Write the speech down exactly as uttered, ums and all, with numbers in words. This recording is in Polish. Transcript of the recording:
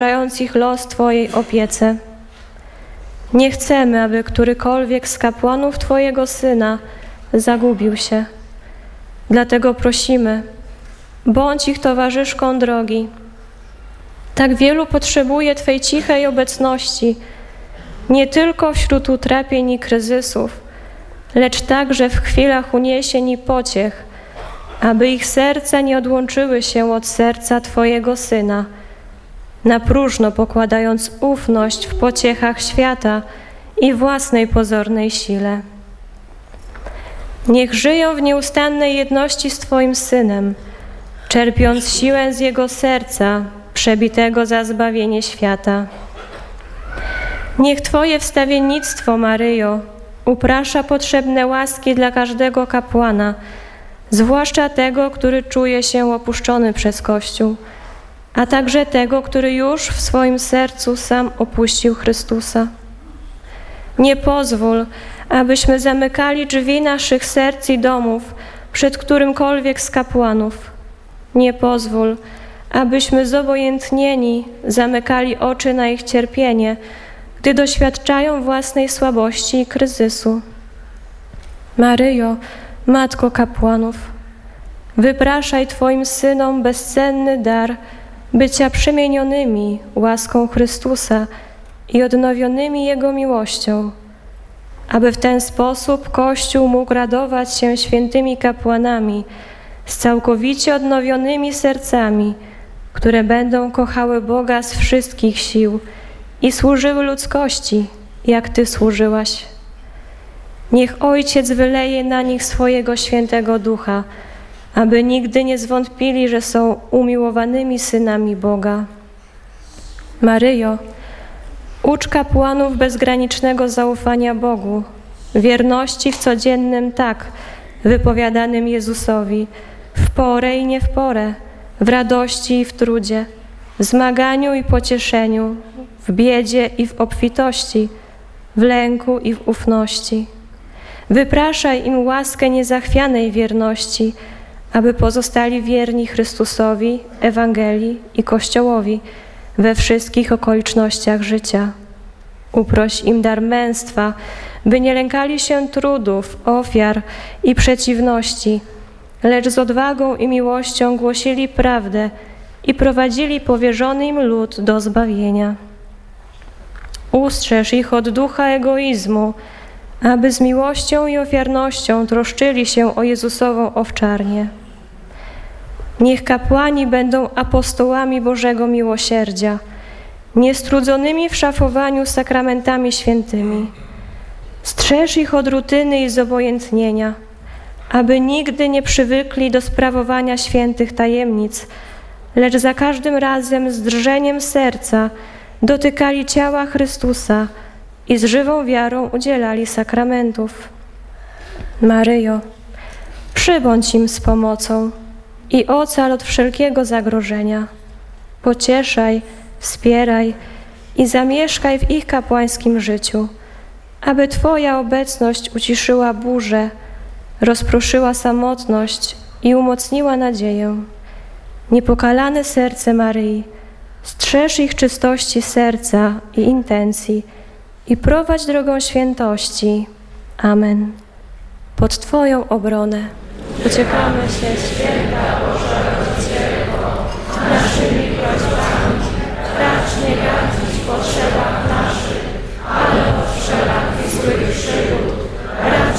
powierzając ich los Twojej opiece. Nie chcemy, aby którykolwiek z kapłanów Twojego Syna zagubił się. Dlatego prosimy, bądź ich towarzyszką drogi. Tak wielu potrzebuje Twej cichej obecności, nie tylko wśród utrapień i kryzysów, lecz także w chwilach uniesień i pociech, aby ich serca nie odłączyły się od serca Twojego Syna, na próżno pokładając ufność w pociechach świata i własnej pozornej sile. Niech żyją w nieustannej jedności z Twoim Synem, czerpiąc siłę z Jego serca, przebitego za zbawienie świata. Niech Twoje wstawiennictwo, Maryjo, uprasza potrzebne łaski dla każdego kapłana, zwłaszcza tego, który czuje się opuszczony przez Kościół, a także tego, który już w swoim sercu sam opuścił Chrystusa. Nie pozwól, abyśmy zamykali drzwi naszych serc i domów przed którymkolwiek z kapłanów. Nie pozwól, abyśmy zobojętnieni zamykali oczy na ich cierpienie, gdy doświadczają własnej słabości i kryzysu. Maryjo, Matko kapłanów, wypraszaj Twoim synom bezcenny dar bycia przemienionymi łaską Chrystusa i odnowionymi Jego miłością, aby w ten sposób Kościół mógł radować się świętymi kapłanami z całkowicie odnowionymi sercami, które będą kochały Boga z wszystkich sił i służyły ludzkości, jak Ty służyłaś. Niech Ojciec wyleje na nich swojego świętego Ducha, aby nigdy nie zwątpili, że są umiłowanymi synami Boga. Maryjo, ucz kapłanów bezgranicznego zaufania Bogu, wierności w codziennym tak wypowiadanym Jezusowi, w porę i nie w porę, w radości i w trudzie, w zmaganiu i pocieszeniu, w biedzie i w obfitości, w lęku i w ufności. Wypraszaj im łaskę niezachwianej wierności, aby pozostali wierni Chrystusowi, Ewangelii i Kościołowi we wszystkich okolicznościach życia. Uproś im dar męstwa, by nie lękali się trudów, ofiar i przeciwności, lecz z odwagą i miłością głosili prawdę i prowadzili powierzony im lud do zbawienia. Ustrzeż ich od ducha egoizmu, aby z miłością i ofiarnością troszczyli się o Jezusową owczarnię. Niech kapłani będą apostołami Bożego miłosierdzia, niestrudzonymi w szafowaniu sakramentami świętymi. Strzeż ich od rutyny i zobojętnienia, aby nigdy nie przywykli do sprawowania świętych tajemnic, lecz za każdym razem z drżeniem serca dotykali ciała Chrystusa i z żywą wiarą udzielali sakramentów. Maryjo, przybądź im z pomocą i ocal od wszelkiego zagrożenia. Pocieszaj, wspieraj i zamieszkaj w ich kapłańskim życiu, aby Twoja obecność uciszyła burzę, rozproszyła samotność i umocniła nadzieję. Niepokalane serce Maryi, strzeż ich czystości serca i intencji i prowadź drogą świętości. Amen. Pod Twoją obronę uciekamy się, święta Boża Rodzicielko, naszym